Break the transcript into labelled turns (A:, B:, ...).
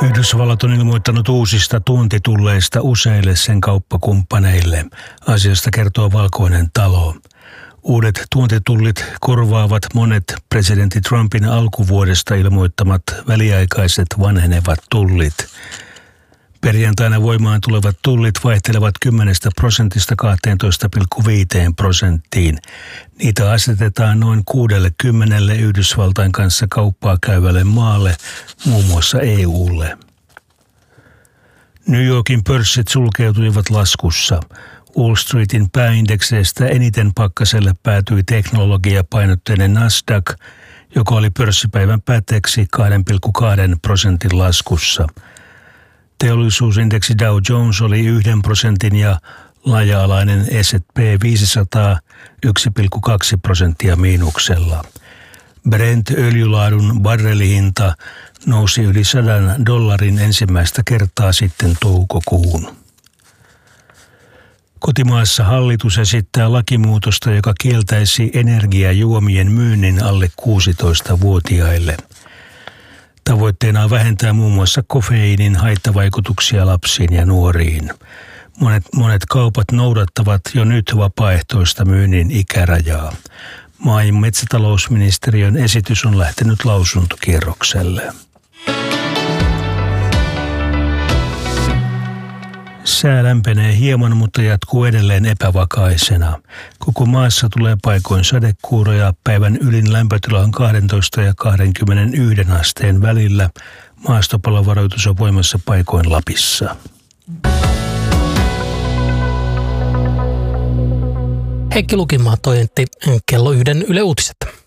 A: Yhdysvallat on ilmoittanut uusista tuontitulleista useille sen kauppakumppaneille. Asiasta kertoo Valkoinen talo. Uudet tuontitullit korvaavat monet presidentti Trumpin alkuvuodesta ilmoittamat väliaikaiset vanhenevat tullit. Perjantaina voimaan tulevat tullit vaihtelevat 10% 12,5%. Niitä asetetaan noin 60 Yhdysvaltain kanssa kauppaa käyvälle maalle, muun muassa EUlle. New Yorkin pörssit sulkeutuivat laskussa. Wall Streetin pääindekseistä eniten pakkaselle päätyi teknologiapainotteinen Nasdaq, joka oli pörssipäivän päätteeksi 2,2% laskussa. Teollisuusindeksi Dow Jones oli 1% ja laaja-alainen S&P 500 1,2% miinuksella. Brent-öljylaadun barrelihinta nousi yli $100 ensimmäistä kertaa sitten toukokuun. Kotimaassa hallitus esittää lakimuutosta, joka kieltäisi energiajuomien myynnin alle 16-vuotiaille. Tavoitteena on vähentää muun muassa kofeiinin haittavaikutuksia lapsiin ja nuoriin. Monet kaupat noudattavat jo nyt vapaaehtoista myynnin ikärajaa. Maa- ja metsätalousministeriön esitys on lähtenyt lausuntokierrokselle. Sää lämpenee hieman, mutta jatkuu edelleen epävakaisena. Koko maassa tulee paikoin sadekuuroja. Päivän ylin lämpötila on 12 ja 21 asteen välillä. Maastopalovaroitus on voimassa paikoin Lapissa.
B: Heikki Lukimaa toimitti kello 1 Yle Uutiset.